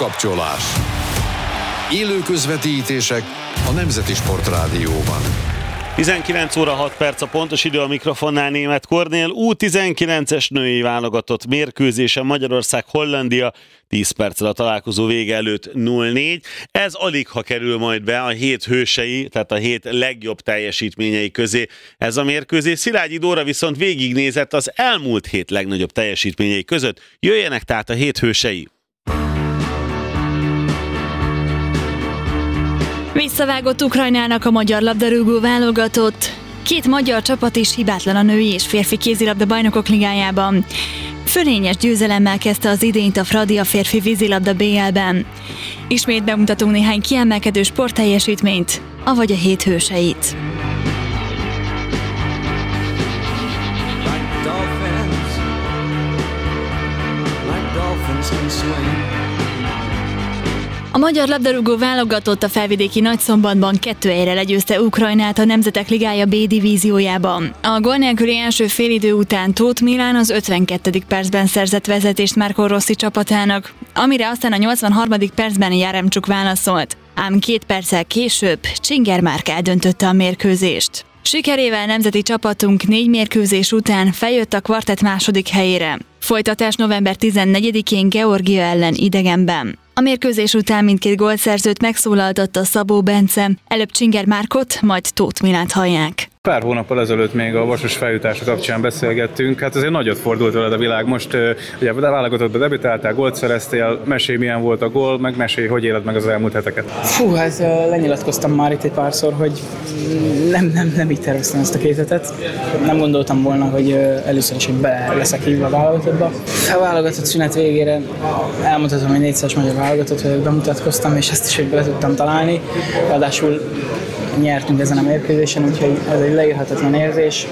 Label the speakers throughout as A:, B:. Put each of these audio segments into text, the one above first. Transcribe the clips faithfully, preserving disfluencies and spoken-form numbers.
A: Összekapcsolás. Élő közvetítések a Nemzeti Sportrádióban.
B: tizenkilenc óra hat perc a pontos idő, a mikrofonnál Németh Kornél. U tizenkilences női válogatott mérkőzése Magyarország-Hollandia, tíz perccel a találkozó vége előtt nulla négy. Ez alig ha kerül majd be a hét hősei, tehát a hét legjobb teljesítményei közé ez a mérkőzés. Szilágyi Dóra viszont végignézett az elmúlt hét legnagyobb teljesítményei között. Jöjjenek tehát a hét hősei.
C: Visszavágott Ukrajnának a magyar labdarúgó válogatott. Két magyar csapat is hibátlan a női és férfi kézilabda bajnokok ligájában. Fölényes győzelemmel kezdte az idényt a Fradi a férfi vízilabda bé el-ben. Ismét bemutatunk néhány kiemelkedő sportteljesítményt, avagy a hét hőseit. A magyar labdarúgó válogatott a felvidéki Nagyszombatban kettő egyre legyőzte Ukrajnát a Nemzetek Ligája B divíziójában. A gól nélküli első félidő után Tóth Milán az ötvenkettedik percben szerzett vezetést Marco Rossi csapatának, amire aztán a nyolcvanharmadik percben Jaremcsuk válaszolt. Ám két perccel később Csinger Márk eldöntötte a mérkőzést. Sikerével nemzeti csapatunk négy mérkőzés után feljött a kvartett második helyére. Folytatás november tizennegyedikén Georgia ellen idegenben. A mérkőzés után mindkét gólszerzőt megszólaltatta Szabó Bence, előbb Csinger Márkot, majd Tóth Milánt hallják.
D: Pár hónappal ezelőtt még a Vasas feljutása kapcsán beszélgettünk, hát azért nagyot fordult veled a világ. Most ugye a válogatottba debütáltál, gólt szereztél, mesélj milyen volt a gól, meg mesélj, hogy éled meg az elmúlt heteket.
E: Fú, hát lenyilatkoztam már itt egy párszor, hogy nem, nem, nem így terveztem ezt a két hetet. Nem gondoltam volna, hogy először is, hogy be leszek hívva a válogatottba. A válogatott szünet végére elmondhatom, hogy négyszeres magyar válogatott vagyok, bemutatkoztam, és ezt is, hogy bele tudtam találni. Ráadásul nyertünk ezen a mérkőzésen, úgyhogy ez egy leírhatatlan érzés.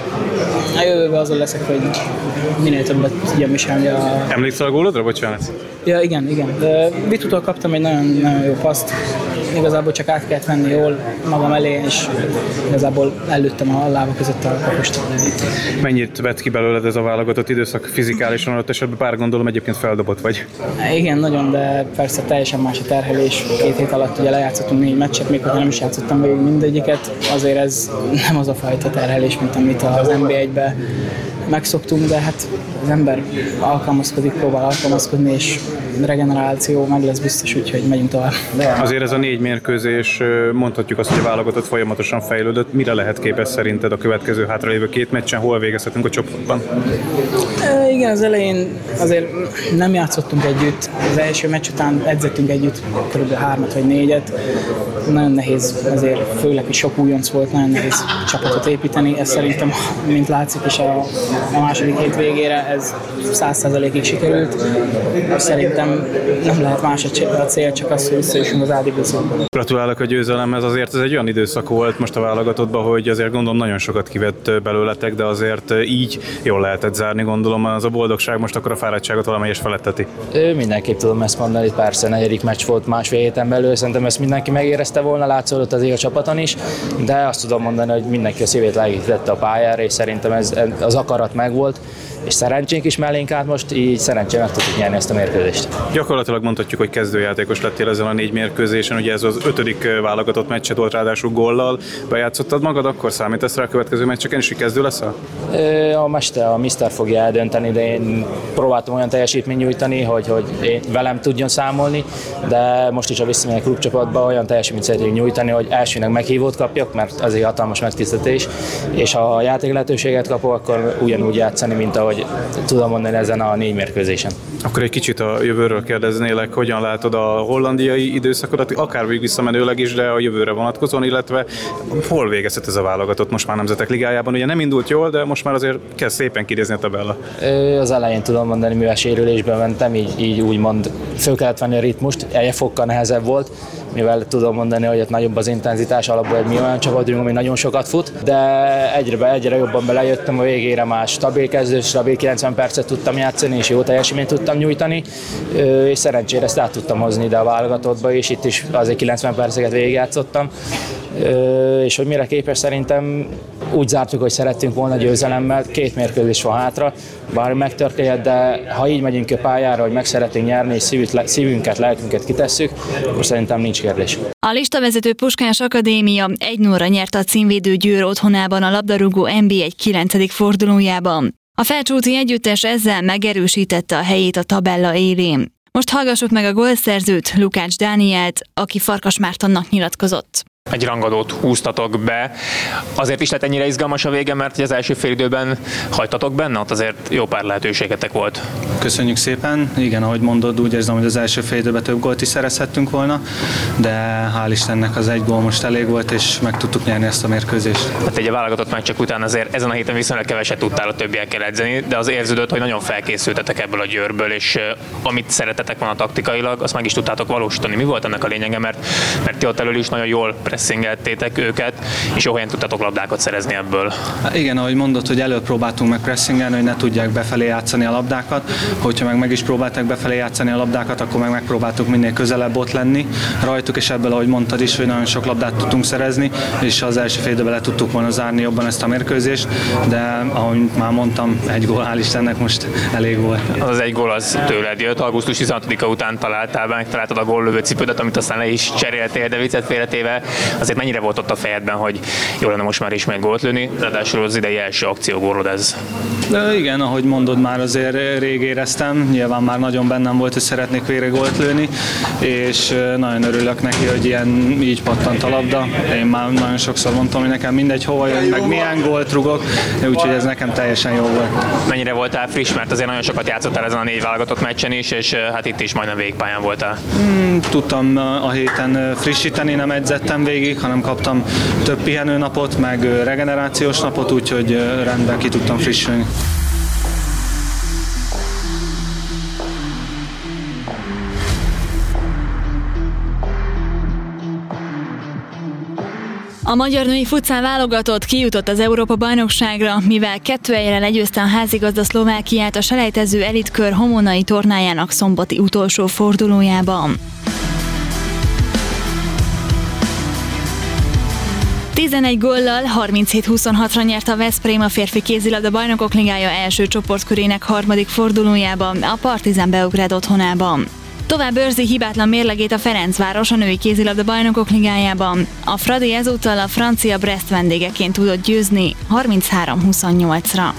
E: A jövőben azon leszek, hogy minél többet tudjam viselni a...
D: Emlékszel a gólodra, bocsánat?
E: Ja, igen, igen. De Vitutól kaptam egy nagyon, nagyon jó paszt. Igazából csak át kellett venni jól magam elé, és igazából előttem a lába között a kapost.
D: Mennyit vett ki belőled ez a válogatott időszak fizikálisan, adott esetben bár gondolom egyébként feldobott vagy?
E: Igen, nagyon, de persze teljesen más a terhelés. Két hét alatt ugye lejátszottunk négy meccset, még ha nem is játszottam végig mindegyiket. Azért ez nem az a fajta terhelés, mint amit az en bé egyben megszoktunk, de hát az ember alkalmazkodik, próbál alkalmazkodni, és regeneráció meg lesz biztos, úgyhogy megyünk tovább.
D: Azért ez a négy mérkőzés, mondhatjuk azt, hogy a válogatott folyamatosan fejlődött. Mire lehet képes szerinted a következő hátralévő két meccsen? Hol végezhetünk a csoportban?
E: E, igen, az elején azért nem játszottunk együtt. Az első meccs után edzettünk együtt kb. hármat vagy négyet. Nagyon nehéz, azért főleg, hogy sok újonc volt, nagyon nehéz csapatot építeni. Ez szerintem, mint látszik is a, a második hét végére, ez száz százalékig sikerült. Szerintem nem lehet más a cél, csak az, hogy visszajussunk az ádibőszakba.
D: Gratulálok a győzelemhez, azért ez egy olyan időszak volt most a válogatottban, hogy azért gondolom nagyon sokat kivett belőletek, de azért így jól lehetett zárni, gondolom az a boldogság most akkor a fáradtságot valamelyes feletteti.
F: Ő mindenképp tudom ezt mondani, persze negyedik meccs volt másfél héten belül, szerintem ezt mindenki megérezte volna, látszódott azért a csapaton is, de azt tudom mondani, hogy mindenki a szívét leegítette a pályára, és szerintem ez, az akarat megvolt, és szerencsénk is mellénk át most, így szerencsére meg tudjuk nyerni ezt a mérkőzést.
D: Gyakorlatilag mondhatjuk, hogy kezdőjátékos lettél ezen a négy mérkőzésen, ugye ez az ötödik válogatott meccset volt, ráadásul góllal bejátszottad magad, akkor számítasz rá a következő meccseken is, hogy kezdő leszel?
F: A mester, a mister fogja eldönteni, de én próbáltam olyan teljesítményt nyújtani, hogy, hogy én velem tudjon számolni, de most is a visszamegyek klubcsapatba olyan teljesítményt szeretnék nyújtani, hogy elsőnek meghívót kapjak, mert az egy hatalmas megtiszteltetés, és ha a játék lehetőséget kapok, akkor ugyanúgy játszani, mint ahogy tudom mondani ezen a négy mérkőzésen.
D: Akkor egy kicsit a jövőről kérdeznélek, hogyan látod a hollandiai időszakodat, akár még visszamenőleg is, de a jövőre vonatkozóan, illetve hol végezhet ez a válogatott most már Nemzetek Ligájában? Ugye nem indult jól, de most már azért kezd szépen kinézni a tabella.
F: Az elején tudom mondani, mivel sérülésben mentem, így, így úgymond föl kellett venni a ritmust, egy fokkal nehezebb volt, mivel tudom mondani, hogy ott nagyobb az intenzitás, alapból egy mi olyan csapatunk, ami nagyon sokat fut, de egyre, egyre jobban belejöttem, a végére már stabil kezdő, stabil kilencven percet tudtam játszani, és jó teljesítményt tudtam nyújtani, és szerencsére ezt át tudtam hozni ide a válogatottba, és itt is azért kilencven perceket végigjátszottam. és hogy mire képes, szerintem úgy zártuk, hogy szerettünk volna győzelemmel, két mérkőzés van hátra, bár megtörténhet, de ha így megyünk a pályára, hogy meg szeretnénk nyerni, és szívünket, lelkünket kitesszük, akkor szerintem nincs kérdés.
C: A listavezető Puskás Akadémia egy nullra nyerte a címvédő Győr otthonában a labdarúgó en bé egy kilencedik fordulójában. A Felcsúti együttes ezzel megerősítette a helyét a tabella élén. Most hallgassuk meg a gólszerzőt, Lukács Dánielt, aki Farkas Mártonnak nyilatkozott.
G: Egy rangadót húztatok be. Azért is lett ennyire izgalmas a vége, mert az első félidőben hagytatok benne, ott azért jó pár lehetőségetek volt.
H: Köszönjük szépen. Igen, ahogy mondod, úgy érzem, hogy az első félidőben több gólt is szerezhettünk volna, de hál' Istennek az egy gól most elég volt, és meg tudtuk nyerni ezt a mérkőzést.
G: Hát egy válogatott meccsek után azért ezen a héten viszonylag keveset tudtál a többiekkel edzeni, de az érződött, hogy nagyon felkészültetek ebből a Győrből, és amit szeretetek volna taktikailag, azt meg is tudtátok valósítani. Mi volt ennek a lényege, mert, mert ti ott elől is nagyon jól pressingeltétek őket, és jó helyen tudtatok labdákat szerezni ebből.
H: Igen, ahogy mondod, hogy előbb próbáltunk meg pressingelni, hogy ne tudják befelé játszani a labdákat. Hogyha meg meg is próbálták befelé játszani a labdákat, akkor meg megpróbáltuk minél közelebb ott lenni rajtuk, és ebből, ahogy mondtad is, hogy nagyon sok labdát tudtunk szerezni, és az első fél időben le tudtuk volna zárni jobban ezt a mérkőzést, de ahogy már mondtam, egy gól, hál' Istennek most elég volt.
G: Az, az egy gól az tőled jött, augusztus tizenhatodika után találtál be, megtaláltad a góllövő cipődet, amit aztán le is cseréltél, de viccet félretéve. Azért mennyire volt ott a fejedben, hogy jó lenne most már ismét gólt lőni, ráadásul az idei első akciógólod ez.
H: De igen, ahogy mondod, már azért rég éreztem, nyilván már nagyon bennem volt, hogy szeretnék végre gólt lőni, és nagyon örülök neki, hogy ilyen így pattant a labda. Én már nagyon sokszor mondtam, hogy nekem mindegy hova jön, meg milyen gólt rugok, úgyhogy ez nekem teljesen jó volt.
G: Mennyire voltál friss, mert azért nagyon sokat játszottál ezen a négy válogatott meccsen is, és hát itt is majdnem végpályán voltál.
H: Hmm, tudtam a héten frissíteni, nem edzettem végig, hanem kaptam több pihenőnapot, meg regenerációs napot, úgyhogy rendben ki tudtam frissülni.
C: A magyar női futszál válogatott kijutott az Európa-bajnokságra, mivel kettő egyre legyőzte a házigazda Szlovákiát a selejtező elitkör homonai tornájának szombati utolsó fordulójában. tizenegy góllal harminchét huszonhatra nyert a Veszprém a férfi kézilabda bajnokok ligája első csoportkörének harmadik fordulójában a Partizan Beograd otthonában. Tovább őrzi hibátlan mérlegét a Ferencváros a női kézilabda bajnokok ligájában. A Fradi ezúttal a francia Brest vendégeként tudott győzni harminchárom huszonnyolcra.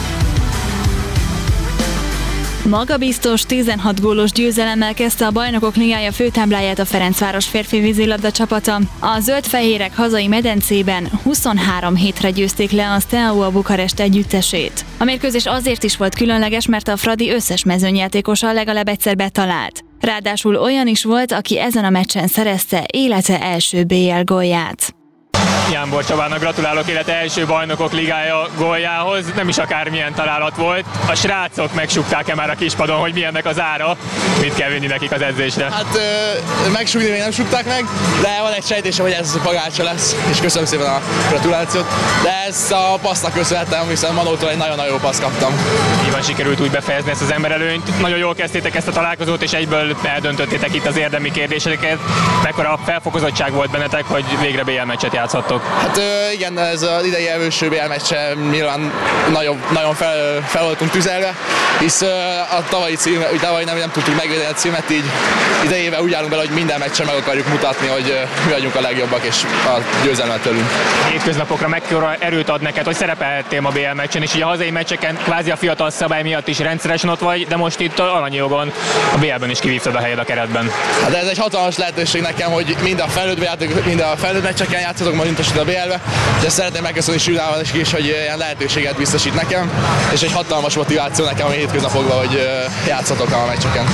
C: Magabiztos tizenhat gólos győzelemmel kezdte a Bajnokok Ligája főtábláját a Ferencváros férfi vízilabda csapata. A zöldfehérek hazai medencében huszonhárom hétre győzték le a Steaua Bukarest együttesét. A mérkőzés azért is volt különleges, mert a Fradi összes mezőnyjátékosa legalább egyszer betalált. Ráadásul olyan is volt, aki ezen a meccsen szerezte élete első bé el gólját.
G: Jánbor Csabának gratulálok élete első Bajnokok Ligája góljához, nem is akármilyen találat volt. A srácok megsúgták-e már a kispadon, hogy milyennek az ára? Mit kell vinni nekik az edzésre?
I: Hát megsúgni még nem súgták meg, de van egy sejtésem, hogy ez a pagácsa lesz, és köszönöm szépen a gratulációt. De ezt a passznak köszönhetem, hiszen Manótól egy nagyon-nagyon jó passz kaptam.
G: Nyilván sikerült úgy befejezni ezt az emberelőnyt. Nagyon jól kezdtétek ezt a találkozót, és egyből eldöntöttétek itt az érdemi kérdéseket. Mekkora felfokozottság volt bennetek, hogy végre bé el meccset játszhattok?
I: Hát igen, ez az idei első bé el meccse nyilván nagyon, nagyon fel, fel voltunk tüzelve, hisz a tavalyi cím, tavalyi nem, nem tudtuk megvédeni a címet, így idejével úgy állunk bele, hogy minden meccsen meg akarjuk mutatni, hogy mi vagyunk a legjobbak, és a győzelmet tőlünk.
G: Hétköznapokra mekkora erőt ad neked, hogy szerepelhettél a bé el meccsen, és ugye a hazai meccseken kvázi a fiatal szabály miatt is rendszeresen ott vagy, de most itt alanyi jogon a bé elben is kivívtad a helyed a keretben.
I: Hát ez egy hatalmas lehetőség nekem, hogy mind a felnőtt játék, mind a felnőtt meccseken játszatok, majd a bé elbe, és ezt szeretném megköszönni Sűrával is, hogy ilyen lehetőséget biztosít nekem, és egy hatalmas motiváció nekem a hétköznapokban, hogy játszatok a meccseken.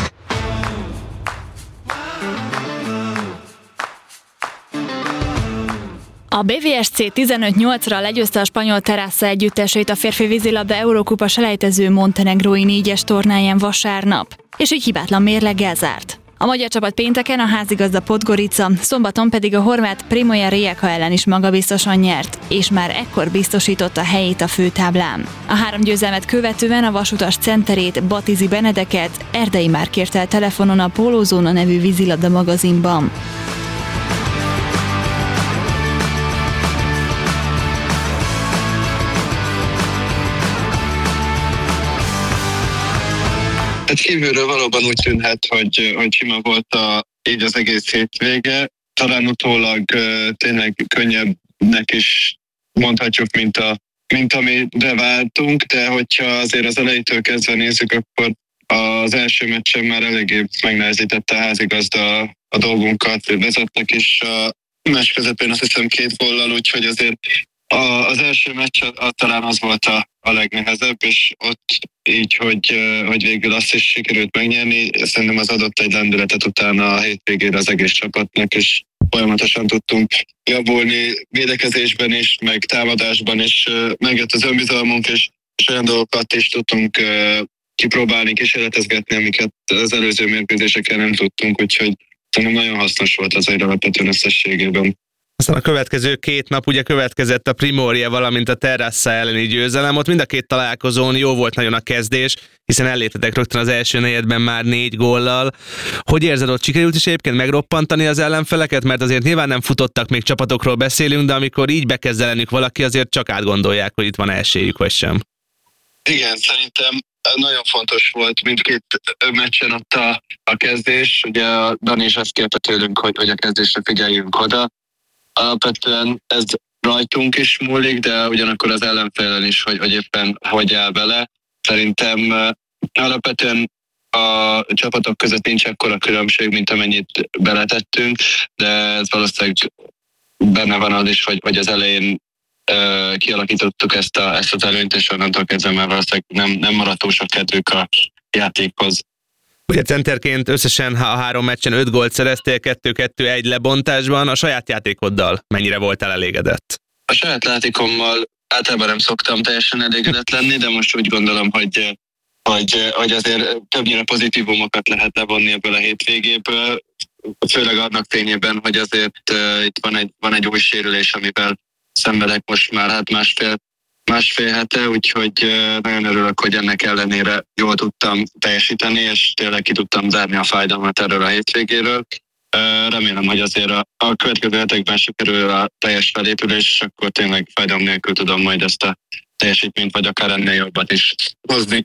C: A bé vé es cé tizenöt nyolcra legyőzte a spanyol Terrassa együttesét a férfi vízilabda Eurókupa selejtező montenegrói négyes tornáján vasárnap, és így hibátlan mérleggel zárt. A magyar csapat pénteken a házigazda Podgorica, szombaton pedig a horvát Primoja Rijeka ellen is magabiztosan nyert, és már ekkor biztosította helyét a főtáblán. A három győzelmet követően a vasutas centerét, Batizi Benedeket Erdei már kérte el telefonon a Pólózóna nevű vízilabda magazinban.
J: Hát kívülről valóban úgy tűnhet, hogy, hogy sima volt a, így az egész hétvége. Talán utólag uh, tényleg könnyebbnek is mondhatjuk, mint, a, mint amire váltunk, de hogyha azért az elejétől kezdve nézzük, akkor az első meccsen már eléggé megnehezítette a házigazda a dolgunkat, vezettek is a meccs közepén azt hiszem két góllal, úgyhogy azért a, az első meccs az talán az volt a, a legnehezebb, és ott így, hogy, hogy végül azt is sikerült megnyerni, szerintem az adott egy lendületet utána a hétvégére az egész csapatnak, és folyamatosan tudtunk javulni védekezésben is, meg támadásban is, megjött az önbizalmunk, és, és olyan dolgokat is tudtunk kipróbálni, kísérletezgetni, amiket az előző mérkőzéseken nem tudtunk, úgyhogy szerintem nagyon hasznos volt az egy alapvetően összességében.
K: Aztán a következő két nap ugye következett a Primorje, valamint a Terrassa elleni győzelem. Ott mind a két találkozón jó volt nagyon a kezdés, hiszen elléptetek rögtön az első negyedben már négy góllal. Hogy érzed, ott sikerült is egyébként megroppantani az ellenfeleket? Mert azért nyilván nem futottak, még csapatokról beszélünk, de amikor így bekezd ellenük valaki, azért csak átgondolják, hogy itt van esélyük, vagy sem.
J: Igen, szerintem nagyon fontos volt mindkét meccsen ott a, a kezdés. Ugye a Dani is azt kérte tőlünk, hogy, hogy a kezdésre figyeljünk oda. Alapvetően ez rajtunk is múlik, de ugyanakkor az ellenfélen is, hogy, hogy éppen hogy áll bele. Szerintem alapvetően a csapatok között nincs akkora különbség, mint amennyit beletettünk, de ez valószínűleg benne van az is, hogy, hogy az elején uh, kialakítottuk ezt, a, ezt az előnyt, és onnantól kezdve már valószínűleg nem, nem maradt túl sok kedvük a játékhoz.
K: Ugye centerként összesen a három meccsen öt gólt szereztél, kettő-kettő egy lebontásban. A saját játékoddal mennyire voltál elégedett?
J: A saját játékommal általában nem szoktam teljesen elégedett lenni, de most úgy gondolom, hogy, hogy, hogy azért többnyire pozitívumokat lehet levonni ebből a hétvégéből, főleg annak fényében, hogy azért uh, itt van egy, van egy új sérülés, amivel szenvedek most már hát másfél másfél hete, úgyhogy nagyon örülök, hogy ennek ellenére jól tudtam teljesíteni, és tényleg ki tudtam zárni a fájdalmat erről a hétvégéről. Remélem, hogy azért a, a következő hetekben sikerül a teljes felépülés, és akkor tényleg fájdalom nélkül tudom majd ezt a teljesítményt, vagy akár ennél jobbat is hozni.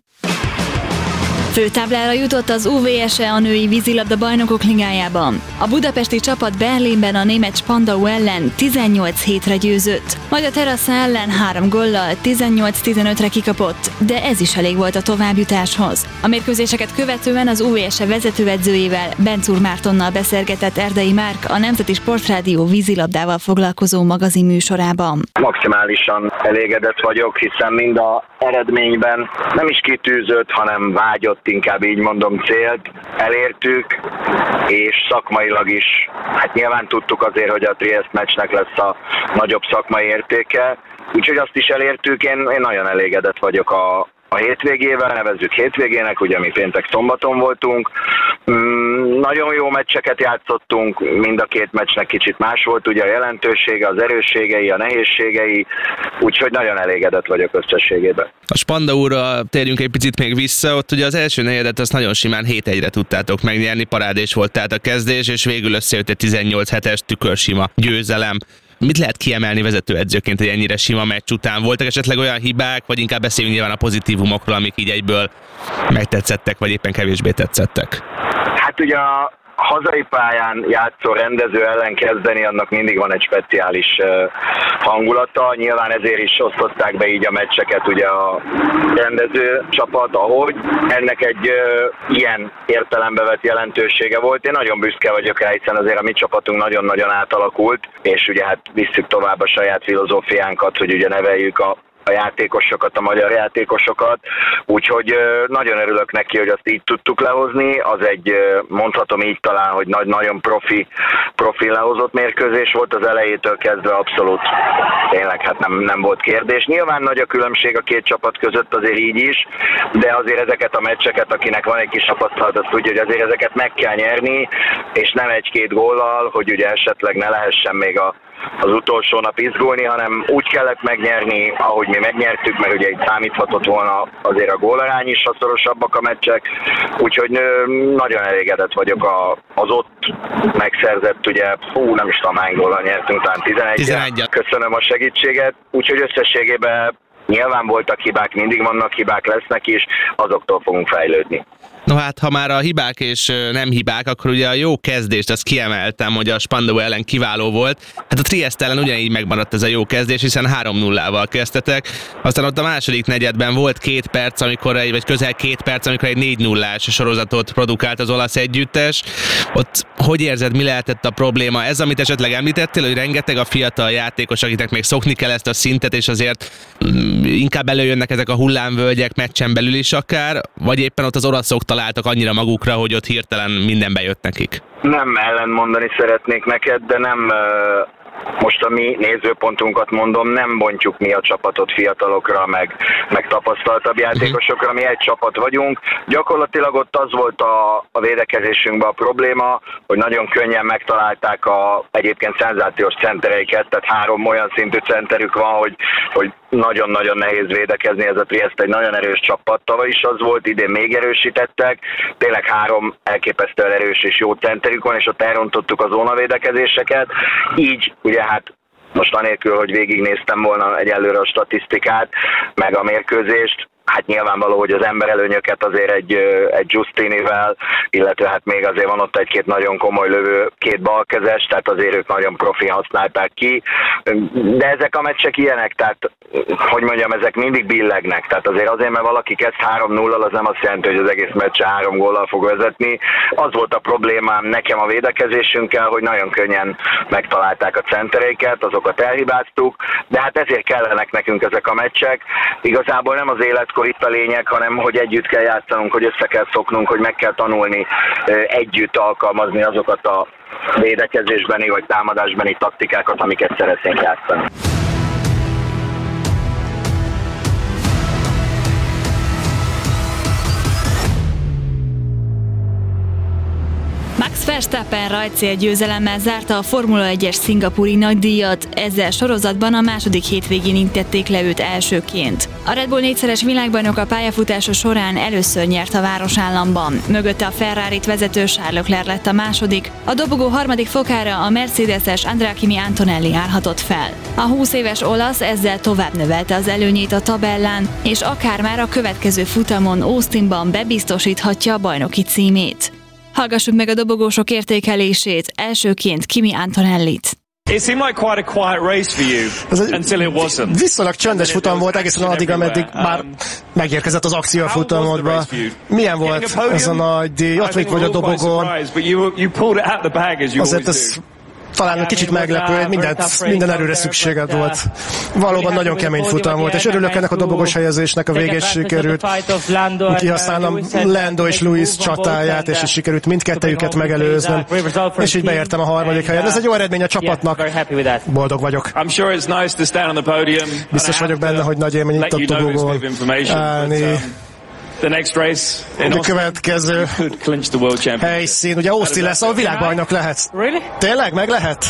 C: Főtáblára jutott az u vé es e a női vízilabda bajnokok ligájában. A budapesti csapat Berlinben a német Spandau ellen tizennyolc hétre győzött, majd a Terrassa ellen három góllal tizennyolc tizenötre kikapott, de ez is elég volt a továbbjutáshoz. A mérkőzéseket követően az u vé es e vezetőedzőjével, Bencúr Mártonnal beszélgetett Erdei Márk a Nemzeti Sportrádió vízilabdával foglalkozó magazin műsorában.
L: Maximálisan elégedett vagyok, hiszen mind a eredményben nem is kitűzött, hanem vágyott, inkább így mondom, célt elértük, és szakmailag is, hát nyilván tudtuk azért, hogy a Triest meccsnek lesz a nagyobb szakmai értéke, úgyhogy azt is elértük, én, én nagyon elégedett vagyok a, a hétvégével, nevezzük hétvégének, ugye mi péntek szombaton voltunk. Mm, nagyon jó meccseket játszottunk, mind a két meccsnek kicsit más volt, ugye a jelentősége, az erősségei, a nehézségei, úgyhogy nagyon elégedett vagyok összességében.
K: A Spandaura térjünk egy picit még vissza, ott ugye az első negyedet azt nagyon simán hét egyre tudtátok megnyerni, parádés volt tehát a kezdés, és végül összejött egy tizennyolc hetes tükörsima győzelem. Mit lehet kiemelni vezetőedzőként egy ennyire sima meccs után? Voltak esetleg olyan hibák, vagy inkább beszéljünk nyilván a pozitívumokról, amik így egyből megtetszettek, vagy éppen kevésbé tetszettek?
L: Hát ugye a hazai pályán játszó rendező ellen kezdeni, annak mindig van egy speciális hangulata. Nyilván ezért is osztották be így a meccseket ugye a rendező csapat, ahogy. Ennek egy uh, ilyen értelembe vett jelentősége volt. Én nagyon büszke vagyok rá, hiszen azért a mi csapatunk nagyon-nagyon átalakult, és ugye hát visszük tovább a saját filozófiánkat, hogy ugye neveljük a a játékosokat, a magyar játékosokat, úgyhogy nagyon örülök neki, hogy azt így tudtuk lehozni. Az egy, mondhatom így talán, hogy nagy, nagyon profi, profi lehozott mérkőzés volt az elejétől kezdve, abszolút tényleg hát nem, nem volt kérdés. Nyilván nagy a különbség a két csapat között, azért így is, de azért ezeket a meccseket, akinek van egy kis tapasztalat, azt tudja, hogy azért ezeket meg kell nyerni, és nem egy-két góllal, hogy ugye esetleg ne lehessen még a az utolsó nap izgulni, hanem úgy kellett megnyerni, ahogy mi megnyertük, mert ugye itt számíthatott volna azért a gólarány is, ha szorosabbak a meccsek, úgyhogy nagyon elégedett vagyok a, az ott megszerzett, ugye, hú, nem is tudom hány góllal nyertünk, talán tizenegy. Köszönöm a segítséget, úgyhogy összességében nyilván voltak hibák, mindig vannak hibák, lesznek is, azoktól fogunk fejlődni.
K: No hát, ha már a hibák és nem hibák, akkor ugye a jó kezdést, azt kiemeltem, hogy a Spandau ellen kiváló volt. Hát a Trieste ellen ugyanígy megmaradt ez a jó kezdés, hiszen három nullával kezdtetek. Aztán ott a második negyedben volt két perc, amikor egy, vagy közel két perc, amikor egy négy nullás sorozatot produkált az olasz együttes. Ott hogy érzed, mi lehetett a probléma? Ez, amit esetleg említettél, hogy rengeteg a fiatal játékos, akiknek még szokni kell ezt a szintet, és azért mm, inkább előjönnek ezek a hullámvölgyek meccsen belül is akár, vagy éppen ott az olaszok találtak annyira magukra, hogy ott hirtelen minden bejött nekik?
L: Nem ellentmondani szeretnék neked, de nem... Most a mi nézőpontunkat mondom, nem bontjuk mi a csapatot fiatalokra, meg, meg tapasztaltabb játékosokra, mi egy csapat vagyunk. Gyakorlatilag ott az volt a, a védekezésünkben a probléma, hogy nagyon könnyen megtalálták a egyébként szenzációs centereiket, tehát három olyan szintű centerük van, hogy, hogy nagyon-nagyon nehéz védekezni, ez a Trieste egy nagyon erős csapat. Tavaly is az volt, idén még erősítettek, tényleg három elképesztően erős és jó centerük van, és ott elrontottuk a zónavédekezéseket, így ugye hát most anélkül, hogy végignéztem volna egyelőre a statisztikát, meg a mérkőzést, hát nyilvánvaló, hogy az emberelőnyöket azért egy, egy Giustinivel, illetve hát még azért van ott egy-két nagyon komoly lövő, két balkezes, tehát azért ők nagyon profi használták ki. De ezek a meccsek ilyenek, tehát hogy mondjam, ezek mindig billegnek. Tehát azért azért, mert valaki kezd három nullal, az nem azt jelenti, hogy az egész meccse három góllal fog vezetni. Az volt a problémám nekem a védekezésünkkel, hogy nagyon könnyen megtalálták a centereiket, azokat elhibáztuk, de hát ezért kellenek nekünk ezek a meccsek. Igazából nem az élet akkor itt a lényeg, hanem hogy együtt kell játszanunk, hogy össze kell szoknunk, hogy meg kell tanulni együtt alkalmazni azokat a védekezésbeni vagy támadásbeni taktikákat, amiket szeretnénk játszani.
C: Max Verstappen rajtcél győzelemmel zárta a Formula egyes szingapúri nagydíjat, ezzel sorozatban a második hétvégén intették le őt elsőként. A Red Bull négyszeres világbajnok a pályafutása során először nyert a városállamban. Mögötte a Ferrarit vezető Charles Leclerc lett a második, a dobogó harmadik fokára a mercedeses Andrea Kimi Antonelli állhatott fel. A húsz éves olasz ezzel tovább növelte az előnyét a tabellán, és akár már a következő futamon Austinban bebiztosíthatja a bajnoki címét. Hallgassuk meg a dobogósok értékelését, elsőként Kimi Antonellit.
M: Ez egy viszonylag csöndes futam volt egészen addig, ameddig már megérkezett az akció a futamodba. Milyen volt ez a nagy díj? Ott még vagy a dobogón. Azért ez talán egy kicsit meglepő, mindent, minden erőre szükséged volt. Valóban nagyon kemény futam volt, és örülök ennek a dobogos helyezésnek, a végén sikerült kihasználnom Lando és Lewis csatáját, és is sikerült mindkettejüket megelőznöm, és így beértem a harmadik helyen. Ez egy jó eredmény a csapatnak, boldog vagyok. Biztos vagyok benne, hogy nagy élmény itt a dobogón állni. A következő helyszín, ugye Austin lesz, ahol világbajnok lehetsz. Tényleg? Meg lehet?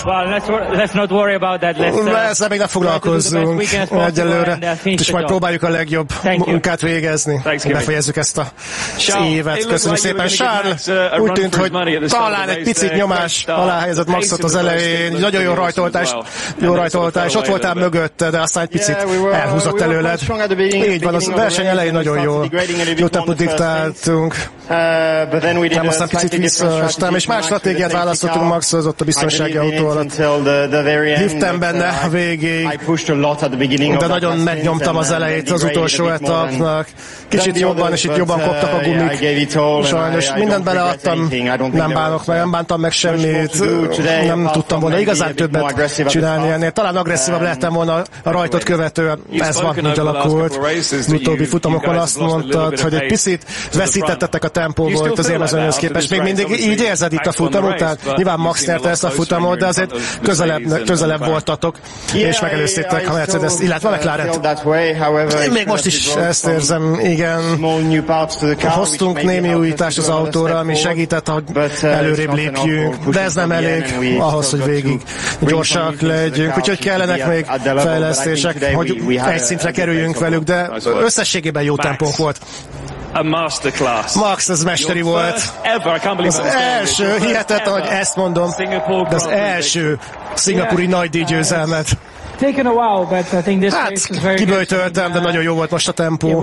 M: Ezzel még nem foglalkozzunk egyelőre, és majd próbáljuk a legjobb munkát végezni. Befejezzük ezt az évet. Köszönjük szépen, Charles. Úgy tűnt, hogy talán egy picit nyomás alá helyezett Maxot az elején. Nagyon jó rajtoltás, jó rajtoltás. Ott voltál mögötte, de aztán egy picit elhúzott előled. Így van, az verseny elején nagyon jó. Jó tempót diktáltunk, nem aztán picit visszaestem, és más stratégiát választottunk Maxhoz ott a biztonsági autó alatt. Hívtam benne a végéig, de nagyon megnyomtam az elejét az utolsó etapnak. Kicsit jobban, és itt jobban koptak a gumik. Sajnos mindent beleadtam, nem bánok meg, nem bántam meg semmit, nem tudtam volna igazán többet csinálni ennél. Talán agresszívabb lehettem volna a rajtot követően. Ez van, úgy alakult. Az utóbbi futamokon azt mondtad, hogy egy picit veszítettetek a tempóból itt az Amazonhoz képest. Még mindig így érzed itt a futam után? Nyilván Max nyerte ezt a futamot, de azért közelebb, közelebb voltatok, és megelőztétek a Mercedes, illetve a McLaren-t. Én még most is ezt érzem, igen. Hoztunk némi újítást az autóra, ami segített, hogy előrébb lépjünk, de ez nem elég ahhoz, hogy végig gyorsak legyünk, úgyhogy kellenek még fejlesztések, hogy egy szintre kerüljünk velük, de összességében jó tempónk volt. A masterclass.
L: Max, ez mesteri volt. Az első, hihetetlen, hogy ezt mondom, de az első szingapúri nagydíj győzelmet.
M: Hát, kiböjtöltem, de nagyon jó volt most a tempó.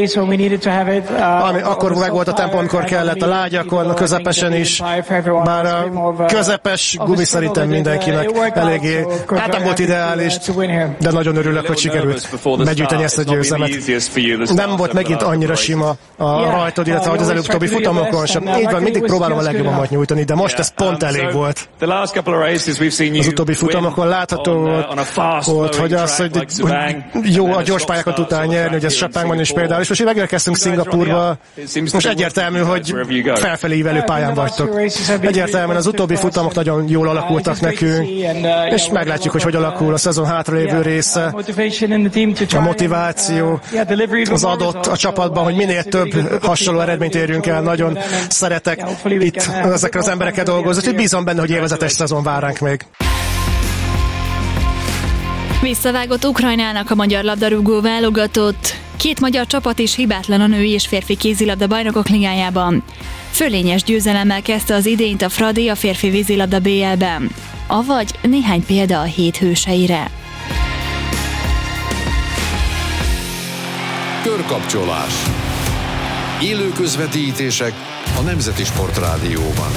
M: Ami, akkor meg volt a tempó, amikor kellett a lágyakon, a közepesen is. Bár a közepes gumi szerintem mindenkinek eléggé, hát nem volt ideális, de nagyon örülök, hogy sikerült begyűjteni ezt a győzelmet. Nem volt megint annyira sima a rajtod, illetve hogy az előbbi futamokon sem. Így van, mindig próbálom a legjobbamat nyújtani, de most ez pont elég volt. Az utóbbi futamokon látható volt, hogy az, hogy, hogy jó a gyors pályákat tudtál nyerni, hogy ez Sepangban is például. És most megérkeztünk Szingapúrba, most egyértelmű, hogy felfelé ívelő pályán vagytok. Egyértelműen az utóbbi futamok nagyon jól alakultak nekünk, és meglátjuk, hogy hogy alakul a szezon hátralévő része, a motiváció, az adott a csapatban, hogy minél több hasonló eredményt érjünk el. Nagyon szeretek itt ezekkel az emberekkel dolgozni, hogy bízom benne, hogy élvezetes szezon vár ránk még.
C: Visszavágott Ukrajnának a magyar labdarúgó válogatott. Két magyar csapat is hibátlan a női és férfi kézilabda bajnokok ligájában. Fölényes győzelemmel kezdte az idényt a Fradi a férfi vízilabda bé el-ben. Avagy néhány példa a hét hőseire.
A: Körkapcsolás. Élő közvetítések a Nemzeti Sportrádióban.